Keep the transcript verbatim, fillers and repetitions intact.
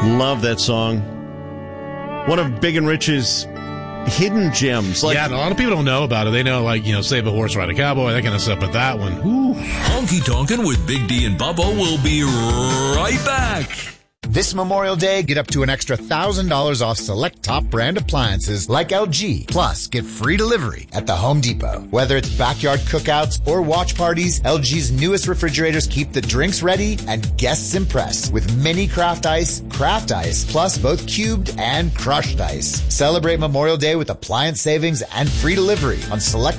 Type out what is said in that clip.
Love that song. One of Big and Rich's hidden gems. Like, yeah, a lot of people don't know about it. They know, like, you know, Save a Horse, Ride a Cowboy, that kind of stuff. But that one, whoo. Honky Tonkin' with Big D and Bubba will be right back. This Memorial Day, get up to an extra one thousand dollars off select top brand appliances like L G. Plus, get free delivery at the Home Depot. Whether it's backyard cookouts or watch parties, L G's newest refrigerators keep the drinks ready and guests impressed with mini craft ice, craft ice, plus both cubed and crushed ice. Celebrate Memorial Day with appliance savings and free delivery on select